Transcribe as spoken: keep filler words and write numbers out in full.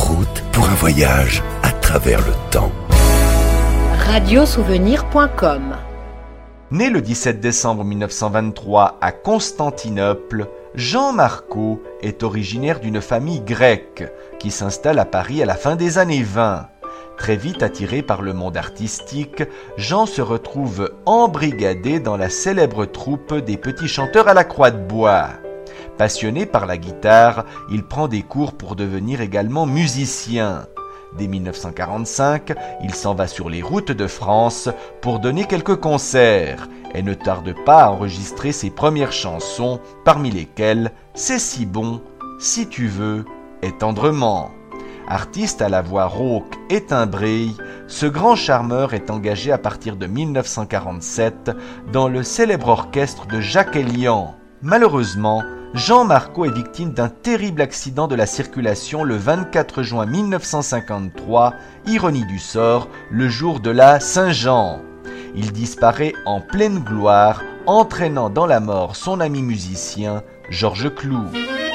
route pour un voyage à travers le temps. radiosouvenir point com. Né le dix-sept décembre mille neuf cent vingt-trois à Constantinople, Jean Marco est originaire d'une famille grecque qui s'installe à Paris à la fin des années vingt. Très vite attiré par le monde artistique, Jean se retrouve embrigadé dans la célèbre troupe des Petits Chanteurs à la Croix de Bois. Passionné par la guitare, il prend des cours pour devenir également musicien. Dès mille neuf cent quarante-cinq, il s'en va sur les routes de France pour donner quelques concerts et ne tarde pas à enregistrer ses premières chansons, parmi lesquelles « C'est si bon, si tu veux, et tendrement ». Artiste à la voix rauque et timbrée, ce grand charmeur est engagé à partir de mille neuf cent quarante-sept dans le célèbre orchestre de Jacques Elian. Malheureusement, Jean Marco est victime d'un terrible accident de la circulation le vingt-quatre juin mille neuf cent cinquante-trois, ironie du sort, le jour de la Saint-Jean. Il disparaît en pleine gloire, entraînant dans la mort son ami musicien Georges Cloux.